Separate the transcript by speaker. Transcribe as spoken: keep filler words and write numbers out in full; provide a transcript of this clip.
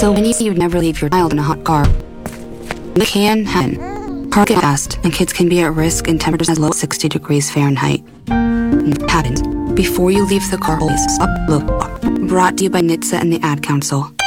Speaker 1: So when you say you'd never leave your child in a hot car, it can happen. Cars get fast, and kids can be at risk in temperatures as low as sixty degrees Fahrenheit. It happens. Before you leave the car, always stop, look. Brought to you by N H T S A and the Ad Council.